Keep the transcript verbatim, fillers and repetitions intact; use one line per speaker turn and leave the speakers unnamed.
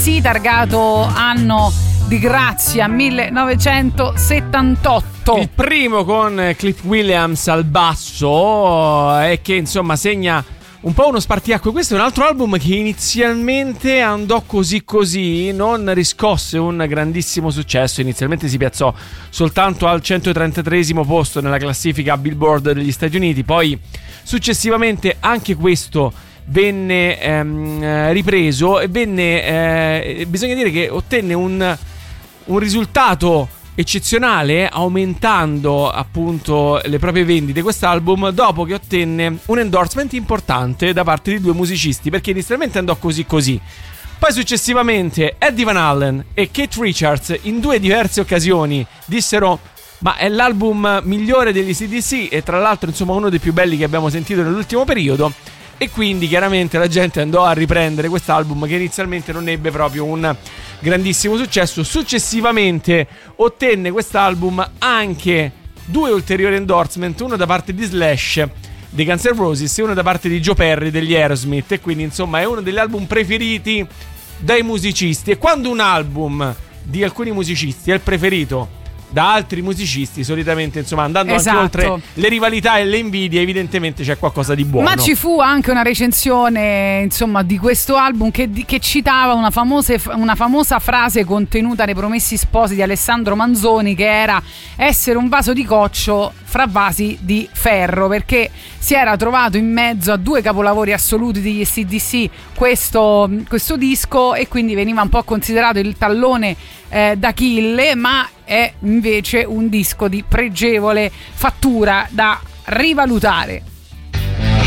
C targato anno di grazia millenovecentosettantotto.
Il primo con Cliff Williams al basso e che insomma segna un po' uno spartiacque. Questo è un altro album che inizialmente andò così così, non riscosse un grandissimo successo. Inizialmente si piazzò soltanto al centotrentattreesimo posto nella classifica Billboard degli Stati Uniti, poi successivamente anche questo venne ehm, ripreso e venne eh, bisogna dire che ottenne un, un risultato eccezionale, aumentando appunto le proprie vendite quest'album, dopo che ottenne un endorsement importante da parte di due musicisti, perché inizialmente andò così così. Poi successivamente Eddie Van Halen e Keith Richards in due diverse occasioni dissero: ma è l'album migliore degli A C D C, e tra l'altro insomma uno dei più belli che abbiamo sentito nell'ultimo periodo. E quindi chiaramente la gente andò a riprendere quest'album, che inizialmente non ebbe proprio un grandissimo successo. Successivamente ottenne quest'album anche due ulteriori endorsement, uno da parte di Slash dei Guns N' Roses e uno da parte di Joe Perry degli Aerosmith, e quindi insomma è uno degli album preferiti dai musicisti. E quando un album di alcuni musicisti è il preferito da altri musicisti, solitamente insomma andando
esatto.
anche oltre le rivalità e le invidie, evidentemente c'è qualcosa di buono.
Ma ci fu anche una recensione insomma di questo album che, che citava una famosa, una famosa frase contenuta nei Promessi Sposi di Alessandro Manzoni, che era: essere un vaso di coccio fra vasi di ferro, perché si era trovato in mezzo a due capolavori assoluti degli A C D C questo, questo disco, e quindi veniva un po' considerato il tallone eh, d'Achille, ma è invece un disco di pregevole fattura da rivalutare.